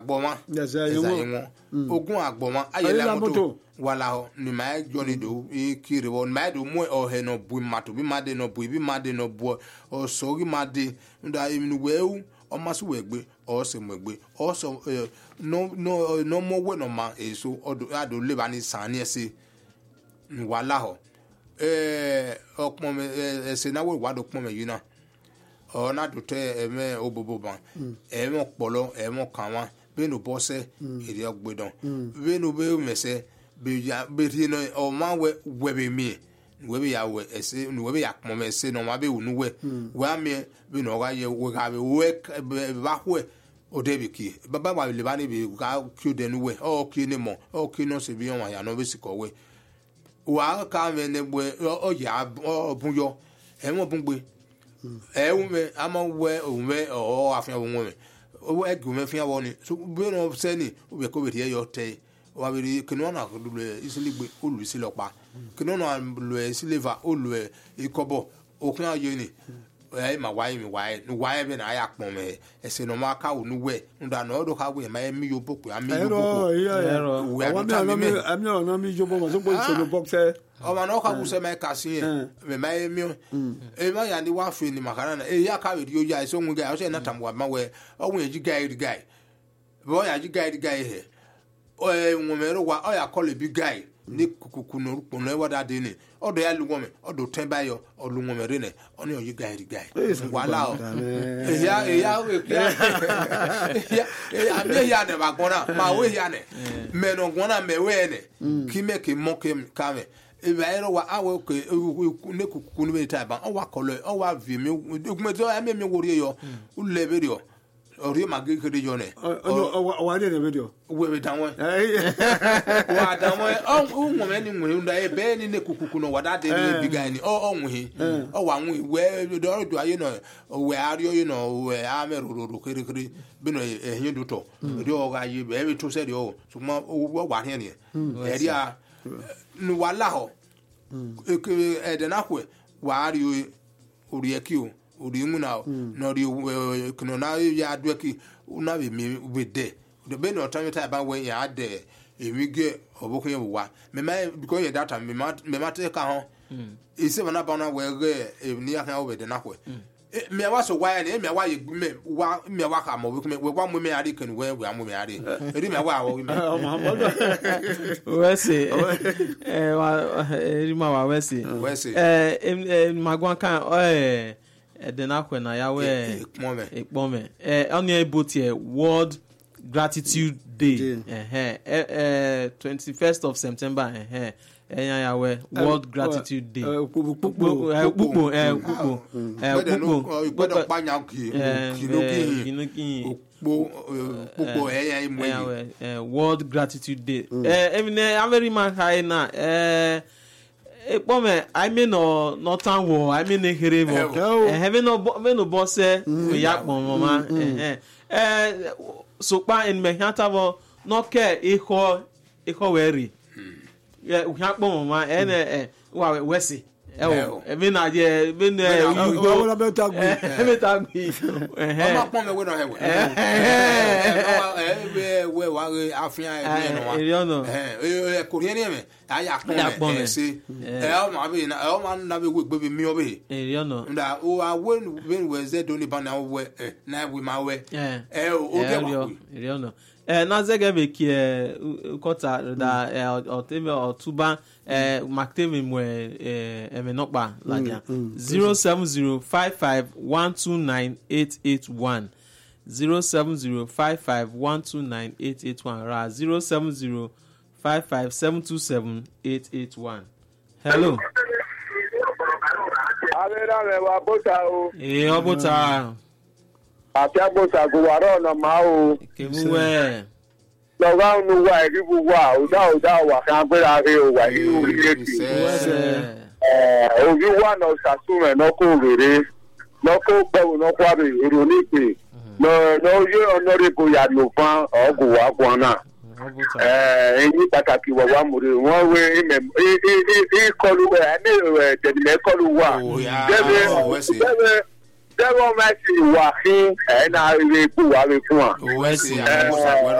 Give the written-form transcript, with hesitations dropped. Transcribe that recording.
agboma ogun agboma ayela moto wala ho ni mai joni do e kire won mai do mo o he no bu mato bi made no bu bi made no bu o so gi made nda imi wewu o maso wegbe o se mwegbe o so no mo we no ma eso odo ado le ba ni san ni ese wala ho okpon me se na we wa do pon me yina o na do te eme obobo ban eme opolo eme kanwa be no bose iri ogbedon be no be mese be ya be no o ma we be mi we ya we ese we ya pon me se no ma be unu we wa mi be no ga ye we ga be ba hwe o debi ki baba wa le ba ni be ga ku de nu we o ki ni mo o ki no se bi on ya no be siko we wa ka me ne we o ya o bunyo e mo bungbe me ama we o afia wo me o egu me fia wo ni so be no se ni o be ko be yo te wa be kinu na lu isili gbe o lu isi lopa kinu na lu silver o lu ikobo o kan aye ni ma why be na ya pon me ese no ma ka unu we nda no do ka we ma mi yo boku ami yo boku we ami no mi yo boku so bo so no boxe o ma no ka bu se ma ka si me ma mi e ma ya ni wa fe ni makara na e ya ka we yo ya so ngu ga o se na tamwa ma we o wu ji guy bo ya ji guy he o e nwu me ro wa o ya call a big guy ni kukuku no rupo no wada de ni odo ya lugo me odo ten bayo olunwo me re ne oni oyi guy wala o ya me ya ne ba gona ma we ya ne me no gona me we ne ki me ki mo ke ka me e ba ero wa awe ko ne kukuku no be ta ba o wa kolo o wa vi me me to ya me wori yo u le be yo ori ma ge kede yo ne o de ne video we danwo wa danwo o nwo me ni nwo nda e be ni ne kukuku no wada de ni biga ni o nwi o wa nwi we do aye no we ario you know we ameruru kere bi no ehin do to ri o ga ye be to se ri o so ma o wa he ni e ri a no wala ho e de na kwe wa ario ori ekio ori mu na no ri kuno na ya adweki una be mi we de be no time ba we ya de emi ge obokun ye wa me ma because ye data me ma te ka ho ise na ba na we ge ni ya kan we de na kwe me wa so wa ne me wa ye me wa ka mo we wa mo me ari kan we amu me ari eri me wa wo me we say wa eri ma wa we say magwan kan edena kwena ya we ekpome oni ebotie World Gratitude Day 21st of September ya we World Gratitude Day pupo panya ki World Gratitude Day emine very man high na ekpome I mean no tan wo I mean here wo heaven no boss we ya pon mama so pa en me hata wo no ke ikho weri we ya pon mama wa wesi me na je me na you beta gbi ma pon me we no we wa afian no korean me aya pon me se ma be na be we gbe mi obe no nda o when we ze do ni ba na we na we ma we o de wa no na zege be ki kota da oteme otuba maktemi mwe emenokpa ladia 07055129881 07055129881 ra 07055727881. Hello. Avera me wa bota o. Obota. Atia bota go waro na ma o. Kemuwe. Lọ́wọ́ nu wa ìdíbò wa ọ̀dá wa kan gbéra rí o wà ní orílẹ̀-èdè. Òbí wà náà ṣàtúnrẹ̀ lọ́kọ̀ òrèrè lọ́kọ̀ pẹ̀lú lọ́kọ̀ àbẹ̀ èrò nípe lọ́yẹ́ ọ̀nọ́rẹ́bù yàlò fún ọ̀gùn wa kan náà. Ẹyin pàtàkì wà wà múre wọ́n wé ìkọlù tẹ̀lé kọlù wà. Dẹ́gbẹ́ máa ti wà fún ẹ̀ náà ilé ikú wa fún wa.